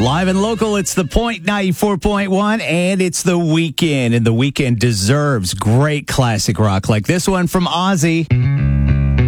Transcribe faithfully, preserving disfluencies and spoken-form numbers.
Live and local, it's The Point ninety-four point one, and it's The Weeknd. And The Weeknd deserves great classic rock like this one from Ozzy.